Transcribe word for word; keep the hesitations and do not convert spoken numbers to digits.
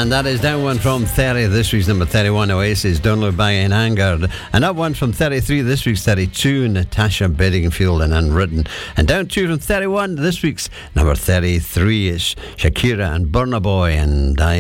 And that is down one from thirty. This week's number thirty-one, Oasis, Don't Look Back in Anger. And up one from thirty-three. This week's thirty-two, Natasha Bedingfield and Unwritten. And down two from thirty-one. This week's number thirty-three is Shakira and Burna Boy. And I